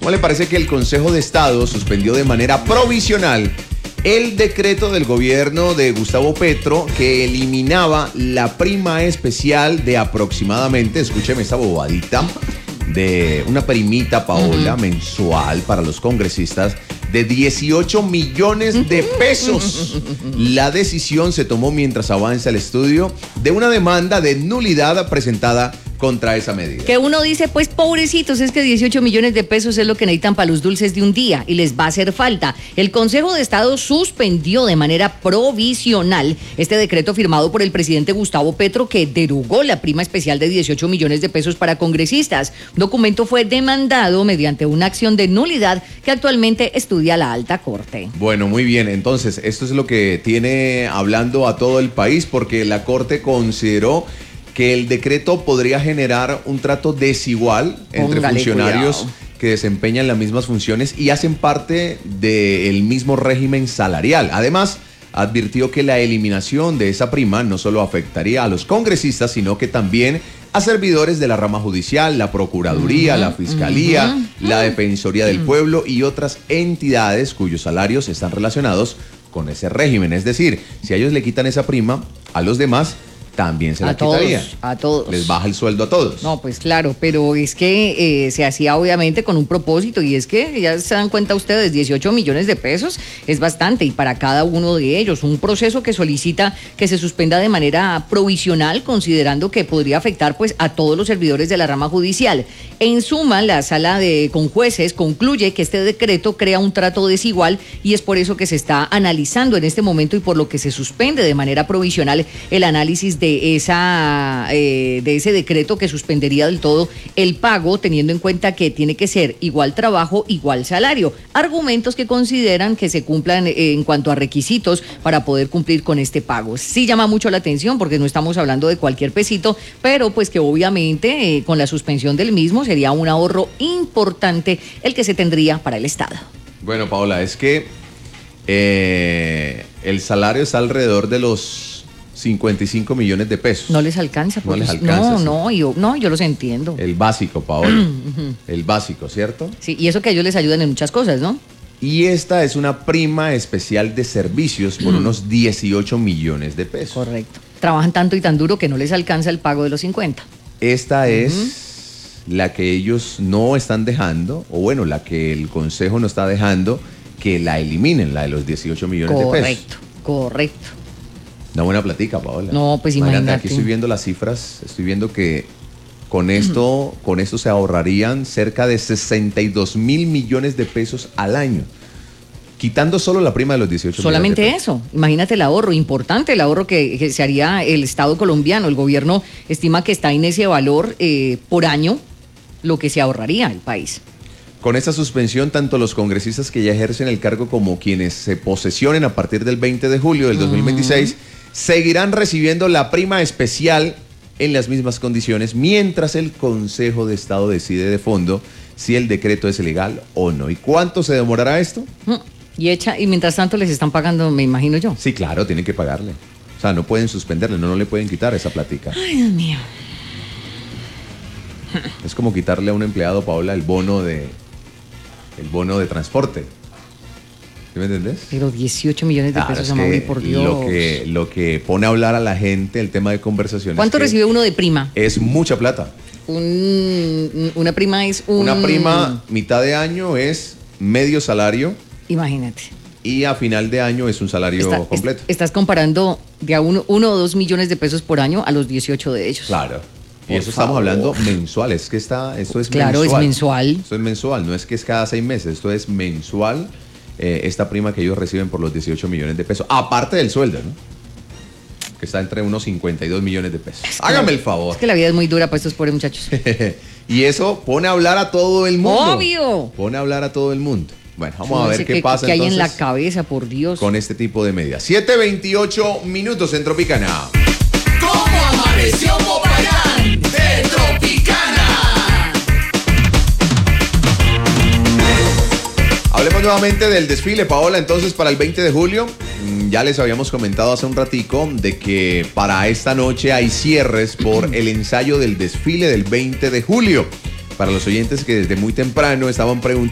¿Cómo le parece que el Consejo de Estado suspendió de manera provisional el decreto del gobierno de Gustavo Petro que eliminaba la prima especial de aproximadamente, escúcheme esta bobadita, de una primita, Paola, mensual para los congresistas de 18 millones de pesos? La decisión se tomó mientras avanza el estudio de una demanda de nulidad presentada contra esa medida. Que uno dice, pues pobrecitos, es que 18 millones de pesos es lo que necesitan para los dulces de un día y les va a hacer falta. El Consejo de Estado suspendió de manera provisional este decreto firmado por el presidente Gustavo Petro que derogó la prima especial de 18 millones de pesos para congresistas. Un documento fue demandado mediante una acción de nulidad que actualmente estudia la Alta Corte. Bueno, muy bien. Entonces, esto es lo que tiene hablando a todo el país porque la Corte consideró que el decreto podría generar un trato desigual entre funcionarios que desempeñan las mismas funciones y hacen parte del mismo régimen salarial. Además, advirtió que la eliminación de esa prima no solo afectaría a los congresistas, sino que también a servidores de la rama judicial, la Procuraduría, la Fiscalía, la Defensoría del Pueblo y otras entidades cuyos salarios están relacionados con ese régimen. Es decir, si a ellos le quitan esa prima, a los demás también se la quitaría. A todos. Les baja el sueldo a todos. No, pues claro, pero es que se hacía obviamente con un propósito y es que ya se dan cuenta ustedes, 18 millones de pesos es bastante y para cada uno de ellos. Un proceso que solicita que se suspenda de manera provisional considerando que podría afectar pues a todos los servidores de la rama judicial. En suma, la sala con jueces concluye que este decreto crea un trato desigual y es por eso que se está analizando en este momento y por lo que se suspende de manera provisional el análisis de ese decreto que suspendería del todo el pago, teniendo en cuenta que tiene que ser igual trabajo, igual salario. Argumentos que consideran que se cumplan en cuanto a requisitos para poder cumplir con este pago. Sí llama mucho la atención porque no estamos hablando de cualquier pesito, pero pues que obviamente con la suspensión del mismo sería un ahorro importante el que se tendría para el Estado. Bueno, Paola, es que el salario está alrededor de los 55 millones de pesos. No les alcanza. No les alcanza. Yo los entiendo. El básico, Paola. El básico, ¿cierto? Sí, y eso que a ellos les ayudan en muchas cosas, ¿no? Y esta es una prima especial de servicios por unos 18 millones de pesos. Correcto. Trabajan tanto y tan duro que no les alcanza el pago de los 50. Esta es la que ellos no están dejando, o bueno, la que el Consejo no está dejando que la eliminen, la de los 18 millones de pesos. Correcto. Una buena platica, Paola. No, pues imagínate. Aquí estoy viendo las cifras, estoy viendo que con esto se ahorrarían cerca de 62 mil millones de pesos al año, quitando solo la prima de los 18 Solamente millones de pesos. eso, imagínate el ahorro, importante el ahorro que se haría el Estado colombiano. El gobierno estima que está en ese valor por año lo que se ahorraría el país. Con esta suspensión, tanto los congresistas que ya ejercen el cargo como quienes se posesionen a partir del 20 de julio del 2026 seguirán recibiendo la prima especial en las mismas condiciones mientras el Consejo de Estado decide de fondo si el decreto es legal o no. ¿Y cuánto se demorará esto? Y mientras tanto les están pagando, me imagino yo. Sí, claro, tienen que pagarle. O sea, no pueden suspenderle, no le pueden quitar esa platica. Ay, Dios mío. Es como quitarle a un empleado, Paola, el bono de transporte. ¿Sí me entendés? Pero 18 millones de pesos, Amaury, por Dios. Lo que pone a hablar a la gente, el tema de conversaciones. ¿Cuánto recibe uno de prima? Es mucha plata. Una prima es Una prima mitad de año es medio salario. Imagínate. Y a final de año es un salario completo. Estás comparando de a 1 o 2 millones de pesos por año a los 18 de ellos. Claro. Y eso estamos hablando mensual. Es que esto es claro, mensual. Claro, es mensual. Esto es mensual, no es que es cada 6 meses. Esto es mensual. Esta prima que ellos reciben por los 18 millones de pesos. Aparte del sueldo, ¿no? Que está entre unos 52 millones de pesos. Hágame el favor. Es que la vida es muy dura para estos pobres muchachos. Y eso pone a hablar a todo el mundo. ¡Obvio! Pone a hablar a todo el mundo. Bueno, vamos a ver qué pasa entonces. ¿Qué hay en la cabeza, por Dios? Con este tipo de medidas. 7:28 minutos en Tropicana. ¿Cómo amaneció Popayán de Tropicana? Hablemos nuevamente del desfile, Paola, entonces para el 20 de julio. Ya les habíamos comentado hace un ratico de que para esta noche hay cierres por el ensayo del desfile del 20 de julio. Para los oyentes que desde muy temprano estaban preguntando